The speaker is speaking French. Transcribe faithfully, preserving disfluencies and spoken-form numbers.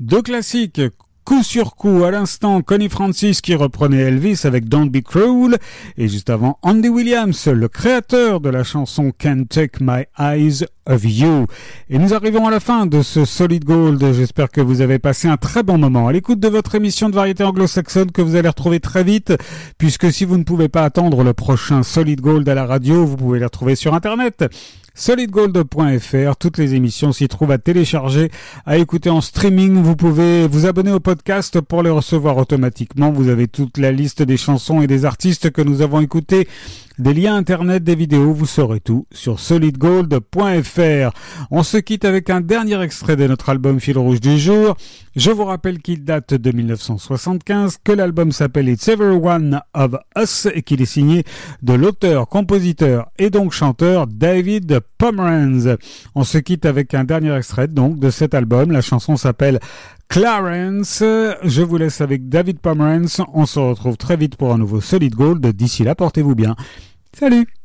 Deux classiques, coup sur coup, à l'instant, Connie Francis qui reprenait Elvis avec Don't Be Cruel, et juste avant, Andy Williams, le créateur de la chanson Can't Take My Eyes of You. Et nous arrivons à la fin de ce Solid Gold. J'espère que vous avez passé un très bon moment à l'écoute de votre émission de variété anglo-saxonne que vous allez retrouver très vite, puisque si vous ne pouvez pas attendre le prochain Solid Gold à la radio, vous pouvez les retrouver sur Internet. solid gold point f r, toutes les émissions s'y trouvent à télécharger, à écouter en streaming. Vous pouvez vous abonner au podcast pour les recevoir automatiquement. Vous avez toute la liste des chansons et des artistes que nous avons écoutés, des liens internet, des vidéos, vous saurez tout sur solid gold point f r. On se quitte avec un dernier extrait de notre album Fil Rouge du jour. Je vous rappelle qu'il date de dix-neuf cent soixante-quinze, que l'album s'appelle It's Every One of Us et qu'il est signé de l'auteur, compositeur et donc chanteur David Pomeranz. On se quitte avec un dernier extrait donc de cet album. La chanson s'appelle Clarence. Je vous laisse avec David Pomeranz. On se retrouve très vite pour un nouveau Solid Gold. D'ici là, portez-vous bien. Salut!